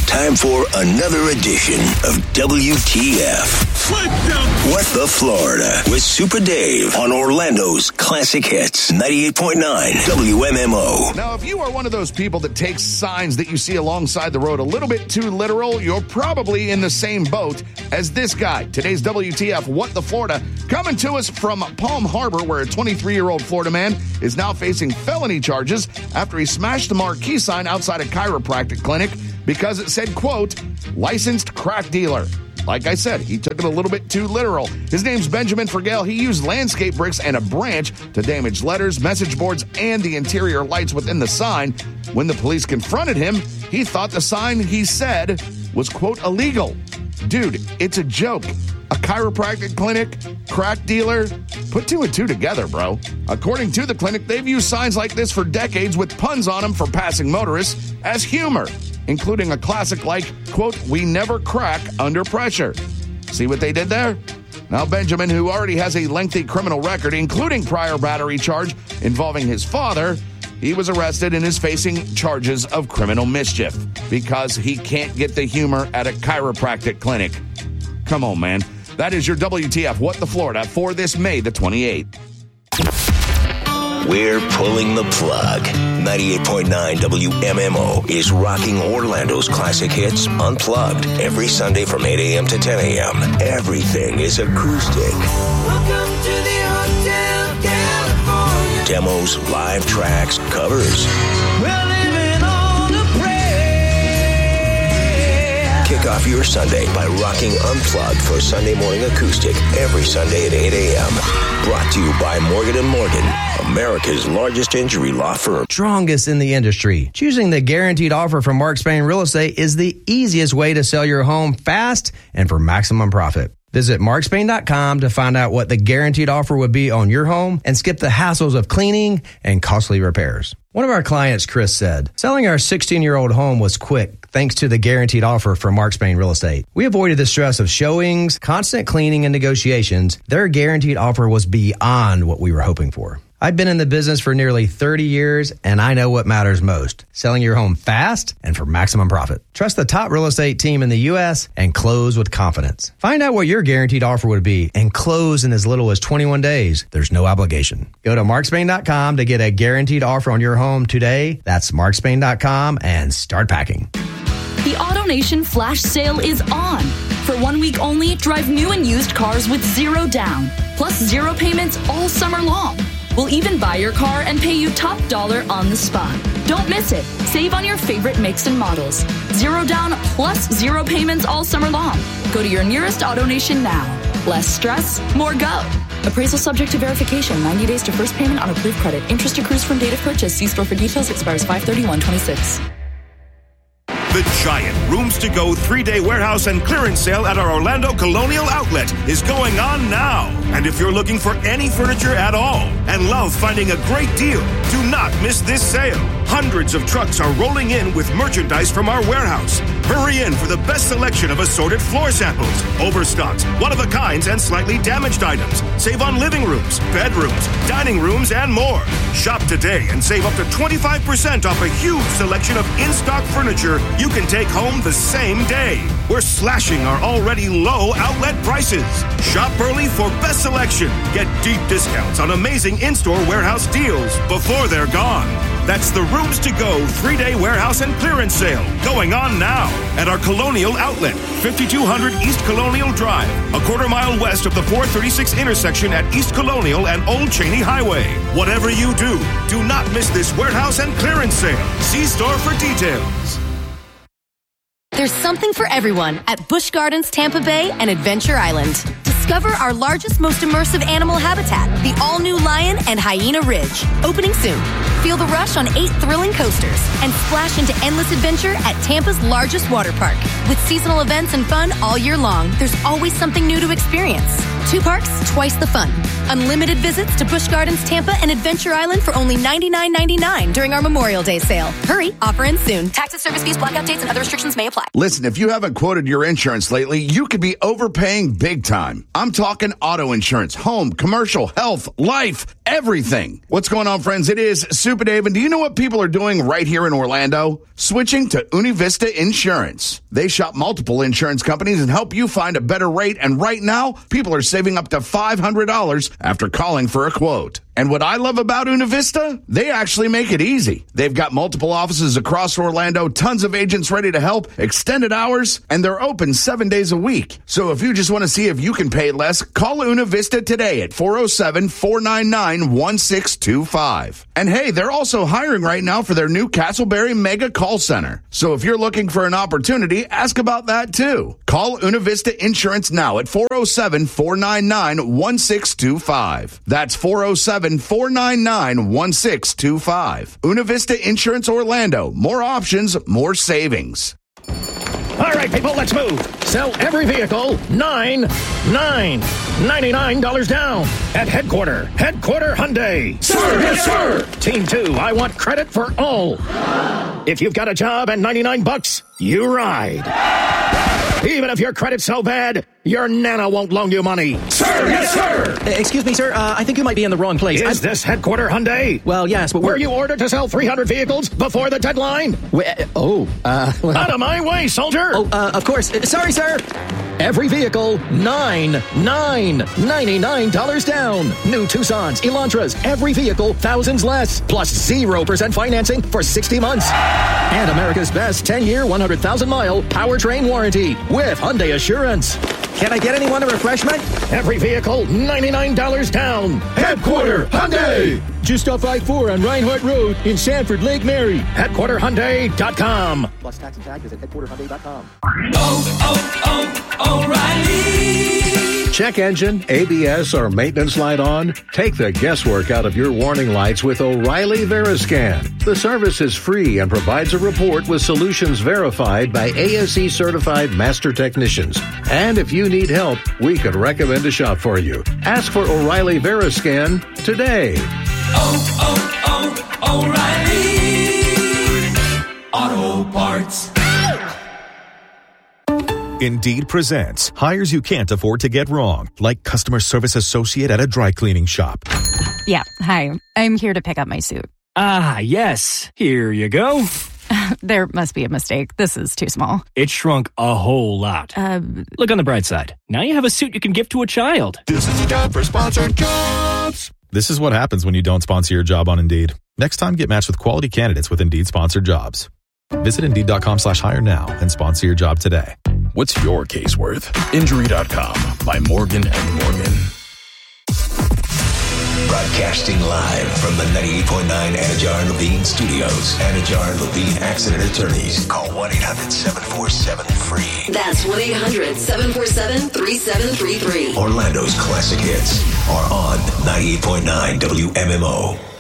Time for another edition of WTF. What the Florida with Super Dave on Orlando's Classic Hits 98.9 WMMO. Now, if you are one of those people that takes signs that you see alongside the road a little bit too literal, you're probably in the same boat as this guy. Today's WTF What the Florida coming to us from Palm Harbor, where a 23-year-old Florida man is now facing felony charges after he smashed the marquee sign outside a chiropractic clinic because it said, quote, licensed crack dealer. Like I said, he took it a little bit too literal. His name's Benjamin Fergale. He used landscape bricks and a branch to damage letters, message boards, and the interior lights within the sign. When the police confronted him, he thought the sign, he said, was, quote, illegal. Dude, it's a joke. A chiropractic clinic, crack dealer, put two and two together, bro. According to the clinic, they've used signs like this for decades with puns on them for passing motorists as humor, including a classic like, quote, we never crack under pressure. See what they did there? Now, Benjamin, who already has a lengthy criminal record, including prior battery charge involving his father, he was arrested and is facing charges of criminal mischief because he can't get the humor at a chiropractic clinic. Come on, man. That is your WTF What the Florida for this May the 28th. We're pulling the plug. 98.9 WMMO is rocking Orlando's Classic Hits Unplugged every Sunday from 8 a.m. to 10 a.m. Everything is acoustic. Welcome to the Hotel California. Demos, live tracks, covers. We're living on a prayer. Kick off your Sunday by rocking Unplugged for Sunday morning acoustic every Sunday at 8 a.m. Brought to you by Morgan & Morgan, America's largest injury law firm. Strongest in the industry. Choosing the guaranteed offer from Mark Spain Real Estate is the easiest way to sell your home fast and for maximum profit. Visit markspain.com to find out what the guaranteed offer would be on your home and skip the hassles of cleaning and costly repairs. One of our clients, Chris, said, selling our 16-year-old home was quick thanks to the guaranteed offer from Mark Spain Real Estate. We avoided the stress of showings, constant cleaning, and negotiations. Their guaranteed offer was beyond what we were hoping for. I've been in the business for nearly 30 years, and I know what matters most. Selling your home fast and for maximum profit. Trust the top real estate team in the U.S. and close with confidence. Find out what your guaranteed offer would be and close in as little as 21 days. There's no obligation. Go to markspain.com to get a guaranteed offer on your home today. That's markspain.com and start packing. The AutoNation Flash Sale is on. For 1 week only, drive new and used cars with zero down, plus zero payments all summer long. We'll even buy your car and pay you top dollar on the spot. Don't miss it. Save on your favorite makes and models. Zero down plus zero payments all summer long. Go to your nearest AutoNation now. Less stress, more go. Appraisal subject to verification. 90 days to first payment on approved credit. Interest accrues from date of purchase. See store for details. Expires 5/31/26. The giant Rooms to Go 3-day warehouse and clearance sale at our Orlando Colonial Outlet is going on now. And if you're looking for any furniture at all and love finding a great deal, do not miss this sale. Hundreds of trucks are rolling in with merchandise from our warehouse. Hurry in for the best selection of assorted floor samples, overstocks, one-of-a-kinds, and slightly damaged items. Save on living rooms, bedrooms, dining rooms, and more. Shop today and save up to 25% off a huge selection of in-stock furniture you can take home the same day. We're slashing our already low outlet prices. Shop early for best selection. Get deep discounts on amazing in-store warehouse deals before they're gone. That's the Rooms to Go 3-day warehouse and clearance sale going on now at our Colonial Outlet, 5200 East Colonial Drive, a quarter-mile west of the 436 intersection at East Colonial and Old Cheney Highway. Whatever you do, do not miss this warehouse and clearance sale. See store for details. There's something for everyone at Busch Gardens, Tampa Bay, and Adventure Island. Discover our largest, most immersive animal habitat, the all-new Lion and Hyena Ridge, opening soon. Feel the rush on 8 thrilling coasters and splash into endless adventure at Tampa's largest water park. With seasonal events and fun all year long, there's always something new to experience. 2 parks, twice the fun. Unlimited visits to Busch Gardens, Tampa, and Adventure Island for only $99.99 during our Memorial Day sale. Hurry, offer ends soon. Taxes, service fees, blackout dates, and other restrictions may apply. Listen, if you haven't quoted your insurance lately, you could be overpaying big time. I'm talking auto insurance, home, commercial, health, life, everything. What's going on, friends? It is Super Dave, and do you know what people are doing right here in Orlando? Switching to Univista Insurance. They shop multiple insurance companies and help you find a better rate, and right now, people are saving up to $500 after calling for a quote. And what I love about Univista, they actually make it easy. They've got multiple offices across Orlando, tons of agents ready to help, extended hours, and they're open 7 days a week. So if you just want to see if you can pay less, call Univista today at 407-499-1625. And hey, they're also hiring right now for their new Castleberry Mega Call Center. So if you're looking for an opportunity, ask about that too. Call Univista Insurance now at 407-499-1625. That's 407-499-1625. Univista Insurance Orlando. More options, more savings. All right, people, let's move. Sell every vehicle, $99 down at Headquarter Hyundai. Sir, yes, sir. Team 2, I want credit for all. If you've got a job and $99, you ride. Even if your credit's so bad, your Nana won't loan you money. Sir, yes, sir. Excuse me, sir. I think you might be in the wrong place. Is this Headquarter Hyundai? Well, yes, but were you ordered to sell 300 vehicles before the deadline? Out of my way, soldier. Of course. Sorry, sir. Every vehicle, $99 down. New Tucsons, Elantras, every vehicle, thousands less. Plus 0% financing for 60 months. And America's best 10-year, 100,000-mile powertrain warranty with Hyundai Assurance. Can I get anyone a refreshment? Every vehicle, $99 down. Headquarter Hyundai. Just off I-4 on Reinhardt Road in Sanford, Lake Mary. HeadquarterHyundai.com. Plus tax and tag, visit headquarterhyundai.com. O'Reilly. Check engine, ABS, or maintenance light on? Take the guesswork out of your warning lights with O'Reilly Veriscan. The service is free and provides a report with solutions verified by ASE certified master technicians. And if you need help, we could recommend a shop for you. Ask for O'Reilly Veriscan today. O'Reilly Auto Parts. Indeed presents hires you can't afford to get wrong, like customer service associate at a dry cleaning shop. Yeah, hi. I'm here to pick up my suit. Ah, yes. Here you go. There must be a mistake. This is too small. It shrunk a whole lot. Look on the bright side. Now you have a suit you can give to a child. This is a job for sponsored jobs. This is what happens when you don't sponsor your job on Indeed. Next time, get matched with quality candidates with Indeed sponsored jobs. Visit Indeed.com/hire now and sponsor your job today. What's your case worth? Injury.com by Morgan & Morgan. Broadcasting live from the 98.9 Anajar and Levine Studios. Anajar and Levine Accident Attorneys. Call 1-800-747-FREE. That's 1-800-747-3733. Orlando's classic hits are on 98.9 WMMO.